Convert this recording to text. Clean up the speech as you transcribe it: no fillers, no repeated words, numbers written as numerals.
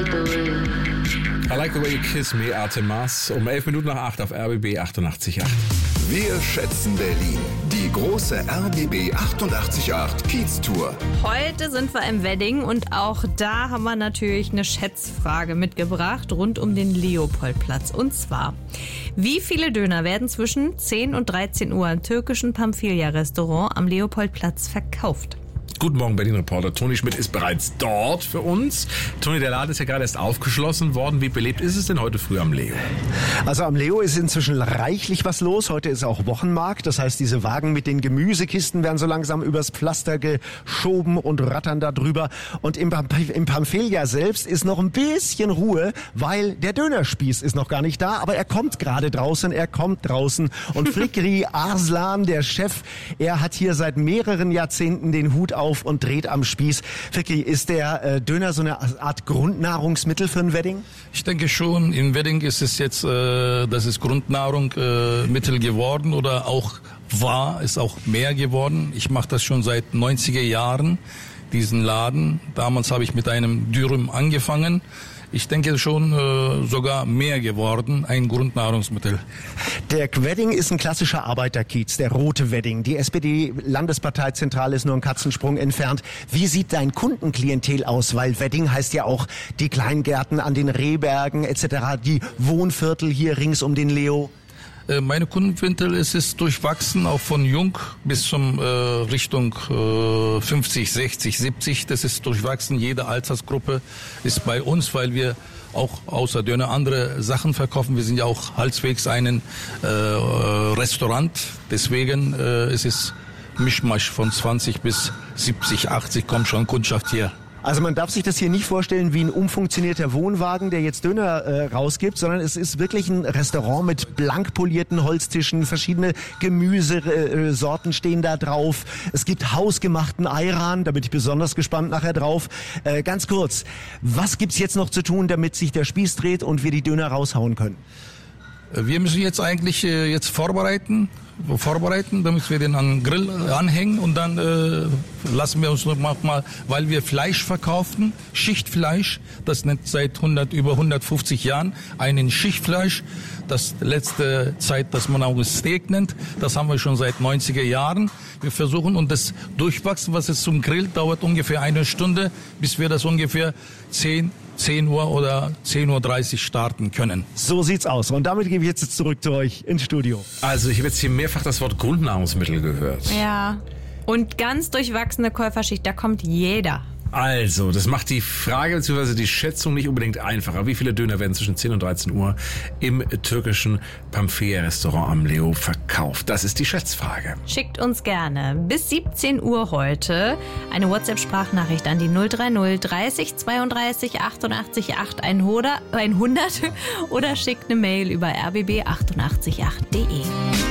I Like the Way You Kiss Me, Artemas, um 7:11 auf RBB 88.8. Wir schätzen Berlin. Die große RBB 88.8 Kiez-Tour. Heute sind wir im Wedding und auch da haben wir natürlich eine Schätzfrage mitgebracht rund um den Leopoldplatz. Und zwar, wie viele Döner werden zwischen 10 und 13 Uhr im türkischen Pamphylia-Restaurant am Leopoldplatz verkauft? Guten Morgen, Berlin-Reporter Toni Schmidt ist bereits dort für uns. Toni, der Laden ist ja gerade erst aufgeschlossen worden. Wie belebt ist es denn heute früh am Leo? Also am Leo ist inzwischen reichlich was los. Heute ist auch Wochenmarkt. Das heißt, diese Wagen mit den Gemüsekisten werden so langsam übers Pflaster geschoben und rattern da drüber. Und im Pamphylia selbst ist noch ein bisschen Ruhe, weil der Dönerspieß ist noch gar nicht da. Aber er kommt gerade draußen, Und Fikri Arslan, der Chef, er hat hier seit mehreren Jahrzehnten den Hut auf und dreht am Spieß. Fikri, ist der Döner so eine Art Grundnahrungsmittel für ein Wedding? Ich denke schon. Im Wedding ist es jetzt, das ist Grundnahrungsmittel geworden oder auch ist auch mehr geworden. Ich mache das schon seit 90er Jahren, diesen Laden. Damals habe ich mit einem Dürüm angefangen. Ich denke schon sogar mehr geworden, ein Grundnahrungsmittel. Der Wedding ist ein klassischer Arbeiterkiez, der rote Wedding. Die SPD-Landesparteizentrale ist nur einen Katzensprung entfernt. Wie sieht dein Kundenklientel aus? Weil Wedding heißt ja auch die Kleingärten an den Rehbergen etc., die Wohnviertel hier rings um den Leo. Meine Kundenwinkel ist durchwachsen, auch von jung bis zum Richtung 50, 60, 70. Das ist durchwachsen. Jede Altersgruppe ist bei uns, weil wir auch außer Döner andere Sachen verkaufen. Wir sind ja auch halbwegs ein Restaurant. Deswegen ist es Mischmasch von 20 bis 70, 80 kommt schon Kundschaft hier. Also man darf sich das hier nicht vorstellen wie ein umfunktionierter Wohnwagen, der jetzt Döner rausgibt, sondern es ist wirklich ein Restaurant mit blank polierten Holztischen, verschiedene Gemüsesorten stehen da drauf. Es gibt hausgemachten Ayran, da bin ich besonders gespannt nachher drauf. Ganz kurz, was gibt's jetzt noch zu tun, damit sich der Spieß dreht und wir die Döner raushauen können? Wir müssen jetzt eigentlich vorbereiten, damit wir den an den Grill anhängen und dann lassen wir uns noch mal, weil wir Fleisch verkaufen, Schichtfleisch, das nennt seit über 150 Jahren einen Schichtfleisch. Das letzte Zeit, dass man auch ein Steak nennt, das haben wir schon seit 90er Jahren. Wir versuchen und das Durchwachsen, was es zum Grill dauert ungefähr eine Stunde, bis wir das ungefähr 10 Uhr oder 10:30 Uhr starten können. So sieht's aus. Und damit gebe ich jetzt zurück zu euch ins Studio. Also ich habe jetzt hier mehrfach das Wort Grundnahrungsmittel gehört. Ja, und ganz durchwachsene Käuferschicht, da kommt jeder. Also, das macht die Frage bzw. die Schätzung nicht unbedingt einfacher. Wie viele Döner werden zwischen 10 und 13 Uhr im türkischen Pamphylia-Restaurant am Leo verkauft? Das ist die Schätzfrage. Schickt uns gerne bis 17 Uhr heute eine WhatsApp-Sprachnachricht an die 030 30 32 88 8 100 oder schickt eine Mail über rbb888.de.